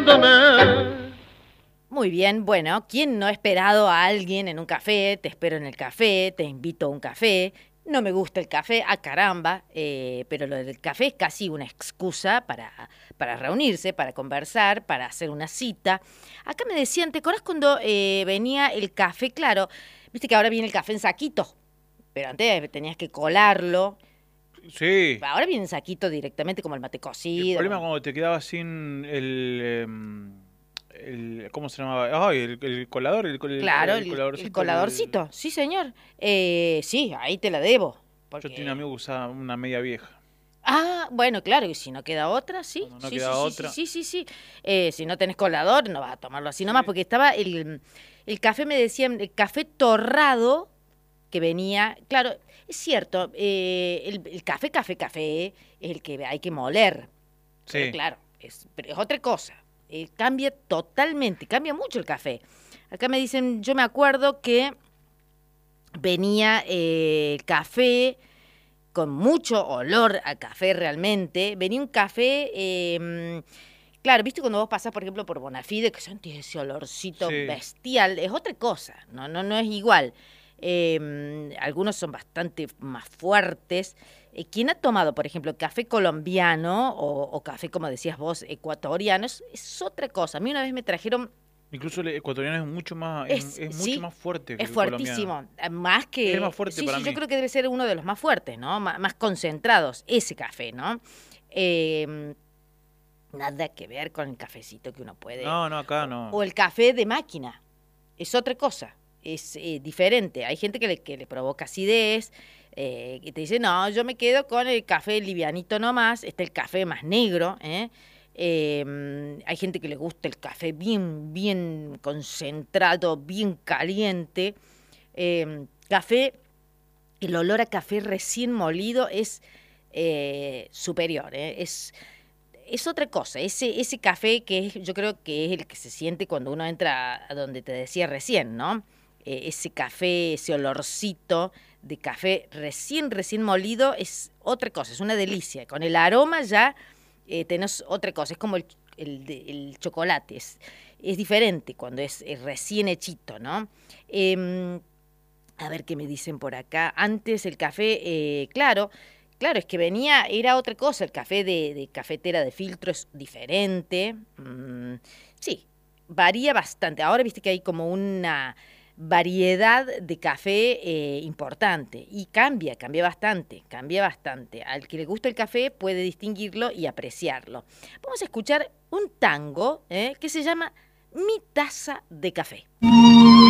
Muy bien, bueno, ¿quién no ha esperado a alguien en un café? Te espero en el café, te invito a un café. No me gusta el café, caramba, pero lo del café es casi una excusa para reunirse, para conversar, para hacer una cita. Acá me decían, ¿te acordás cuando venía el café? Claro, viste que ahora viene el café en saquito, pero antes tenías que colarlo. Sí. Ahora viene en saquito directamente como el mate El cocido. problema cuando te quedabas sin ¿cómo se llamaba? Ay, el colador, Claro, el el coladorcito. coladorcito, sí señor. Sí, ahí te la debo. Yo tenía un Porque amigo que usaba una media vieja. bueno, claro, y si no queda otra, sí, Cuando no sí, sí, quedaba sí, sí, otra. sí, sí, sí. Si no tenés colador, no vas a tomarlo así nomás, Sí. porque estaba el café, me decían, el café torrado que venía, claro, es cierto, el café es el que hay que moler, pero Sí. claro, pero es otra cosa, cambia totalmente, cambia mucho el café. Acá me dicen, yo me acuerdo que venía el café con mucho olor a café realmente. Venía un café, claro, viste cuando vos pasás, por ejemplo, por Bonafide, que sentís ese olorcito Sí. bestial, es otra cosa, no es igual. Algunos son bastante más fuertes. ¿Quién ha tomado, por ejemplo, café colombiano o café, como decías vos, ecuatoriano? Es otra cosa. A mí una vez me trajeron Incluso el ecuatoriano es mucho más, es mucho sí, más fuerte que es el colombiano. fuertísimo. Más Es el más que. fuerte Sí, para sí, yo mí. creo que debe ser uno de los más fuertes, ¿no? Más concentrados, ese café, ¿no? Eh, Nada que ver con el cafecito que uno puede. No, no, acá O no. el café de máquina. Es otra cosa. Es diferente. Hay gente que le provoca acidez. Que te dice, no, yo me quedo con el café livianito nomás. Está el café más negro, ¿eh? Hay gente que le gusta el café bien, bien concentrado, bien caliente. Café, el olor a café recién molido es superior, es otra cosa. Ese café que yo creo que es el que se siente cuando uno entra a donde te decía recién, ¿no? Ese café, ese olorcito de café recién molido es otra cosa, es una delicia. Con el aroma ya tenés otra cosa, es como el chocolate, es diferente cuando es recién hechito, ¿no? A ver qué me dicen por acá. Antes el café, claro, es que venía, era otra cosa. El café de cafetera de filtro es diferente. Sí, varía bastante. Ahora viste que hay como una variedad de café importante y cambia bastante, cambia bastante. Al que le gusta el café puede distinguirlo y apreciarlo. Vamos a escuchar un tango que se llama Mi taza de café.